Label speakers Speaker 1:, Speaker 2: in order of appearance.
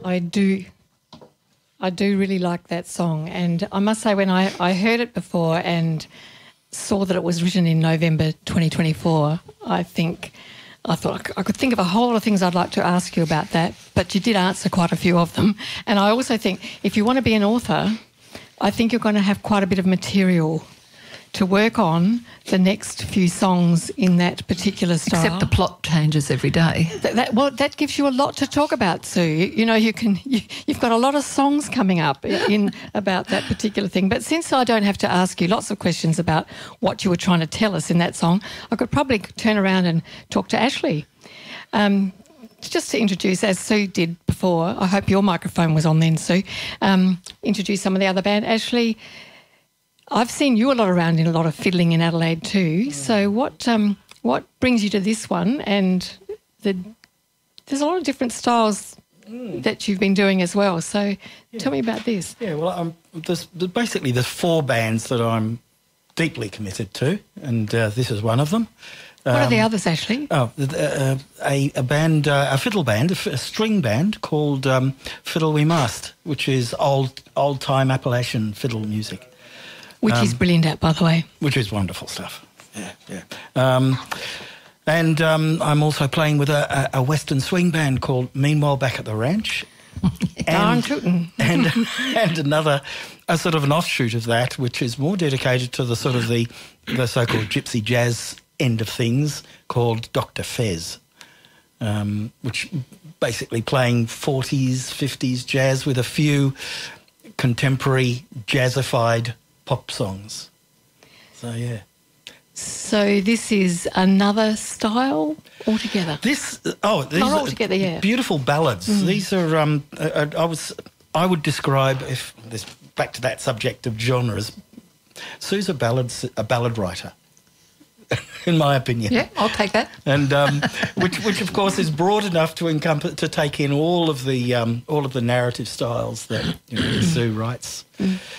Speaker 1: I do. I do really like that song. And I must say, when I heard it before and saw that it was written in November 2024, I thought I could think of a whole lot of things I'd like to ask you about that, but you did answer quite a few of them. And I also think if you want to be an author, I think you're going to have quite a bit of material to work on the next few songs in that particular style.
Speaker 2: Except the plot changes every day.
Speaker 1: That gives you a lot to talk about, Sue. You've got a lot of songs coming up in about that particular thing. But since I don't have to ask you lots of questions about what you were trying to tell us in that song, I could probably turn around and talk to Ashley. Just to introduce, as Sue did before, I hope your microphone was on then, Sue, introduce some of the other band. Ashley, I've seen you a lot around in a lot of fiddling in Adelaide too. So what brings you to this one? And there's a lot of different styles that you've been doing as well. So tell me about this.
Speaker 3: Yeah, well, there's four bands that I'm deeply committed to, and this is one of them.
Speaker 1: What are the others, Ashley?
Speaker 3: A band, a fiddle band, a string band called Fiddle We Must, which is old-time Appalachian fiddle music.
Speaker 1: Which is brilliant, by the way.
Speaker 3: Which is wonderful stuff. Yeah. And I'm also playing with a Western swing band called Meanwhile Back at the Ranch.
Speaker 1: Darn tootin'.
Speaker 3: and another, a sort of an offshoot of that, which is more dedicated to the sort of the so-called gypsy jazz end of things, called Dr. Fez, which basically playing 40s, 50s jazz with a few contemporary jazzified pop songs. So, yeah.
Speaker 1: So this is another style altogether?
Speaker 3: These
Speaker 1: not altogether, yeah.
Speaker 3: Beautiful ballads. These are, I would describe, back to that subject of genres, Sue's a ballad writer. In my opinion.
Speaker 2: Yeah, I'll take that.
Speaker 3: And which of course is broad enough to take in all of the narrative styles that Sue writes.